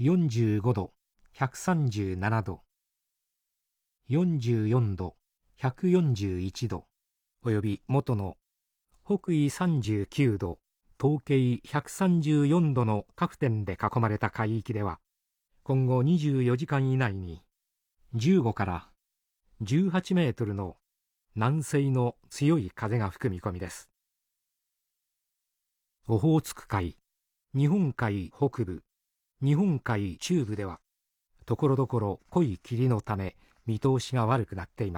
45度、137度、44度、141度、および元の北緯39度、東経134度の各点で囲まれた海域では、今後24時間以内に15から18メートルの南西の強い風が吹く見込みです。オホーツク海、日本海北部、日本海中部では、ところどころ濃い霧のため見通しが悪くなっています。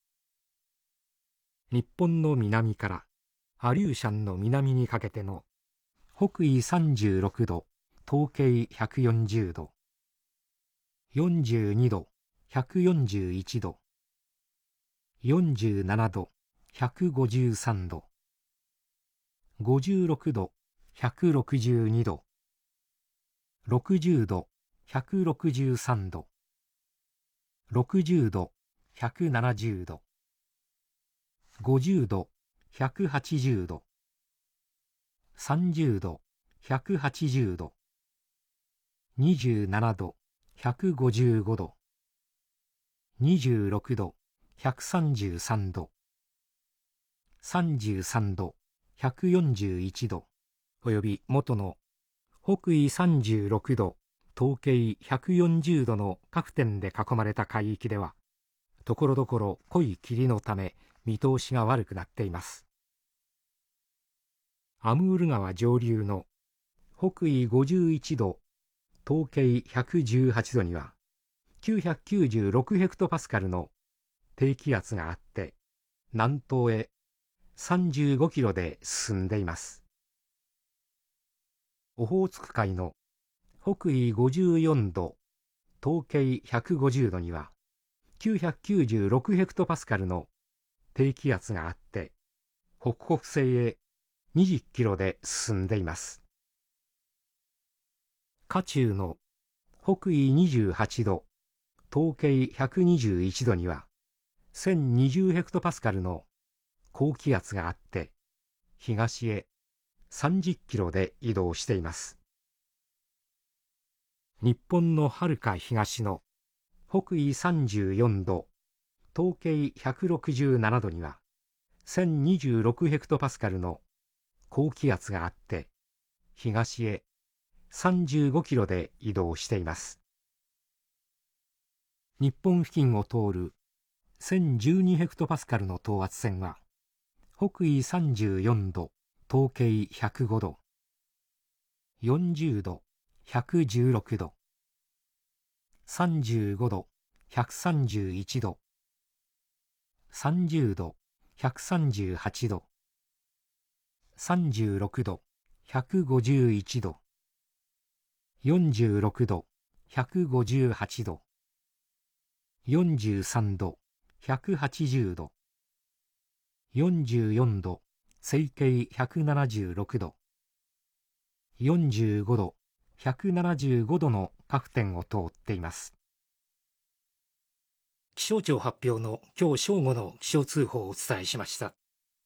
日本の南からアリューシャンの南にかけての北緯36度、東経140度、42度、141度、47度、153度、56度、162度、60度、163度、60度、170度、50度、180度、30度、180度、27度、155度、26度、133度、33度、141度、および元の北緯36度、東経140度の各点で囲まれた海域では、ところどころ濃い霧のため見通しが悪くなっています。アムール川上流の北緯51度、東経118度には996ヘクトパスカルの低気圧があって、南東へ35キロで進んでいます。オホーツク海の北緯54度、東経150度には996ヘクトパスカルの低気圧があって、北北西へ20キロで進んでいます。渦中の北緯28度、東経121度には1020ヘクトパスカルの高気圧があって、東へ30キロで移動しています。日本のはるか東の北緯34度、東経167度には1026ヘクトパスカルの高気圧があって、東へ35キロで移動しています。日本付近を通る1012ヘクトパスカルの等圧線は、北緯34度、東経105度、40度、116度、35度、131度、30度、138度、36度、151度、46度、158度、43度、180度、44度、西経176度、45度、175度の各点を通っています。気象庁発表の今日正午の気象通報をお伝えしました。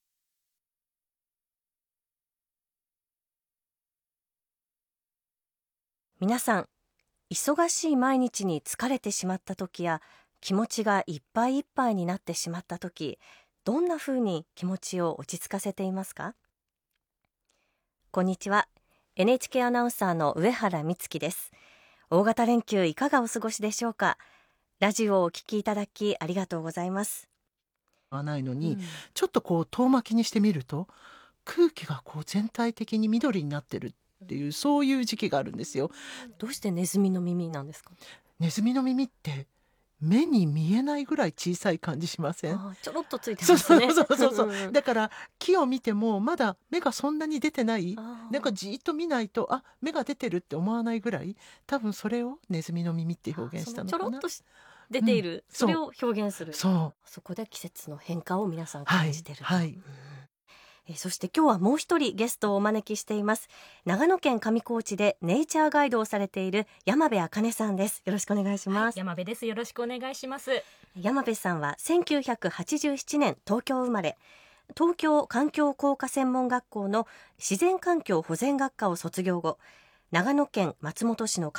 皆さん、忙しい毎日に疲れてしまった時や気持ちがいっぱいいっぱいになってしまった時、どんな風に気持ちを落ち着かせていますか？こんにちは。NHK アナウンサーの上原美月です。大型連休いかがお過ごしでしょうか？ラジオをお聞きいただきありがとうございます。 ないのに、ちょっと遠巻きにしてみると空気が全体的に緑になってるっていう、そういう時期があるんですよ。 どうしてネズミの耳なんですか？ ネズミの耳って目に見えないぐらい小さい感じしません？ ちょろっとついてますね。 そうだから木を見てもまだ目がそんなに出てない、なんかじーっと見ないと目が出てるって思わないぐらい、多分それをネズミの耳って表現したのかな。 ちょろっと出ている、それを表現する。 そこで季節の変化を皆さん感じてると。 はい、 そして今日はもう一人ゲストをお招きしています。長野県上高地でネイチャーガイドをされている山部茜さんです。よろしくお願いします。 山部です。よろしくお願いします。 山部さんは1987年東京生まれ、東京環境工科専門学校の自然環境保全学科を卒業後、長野県松本市の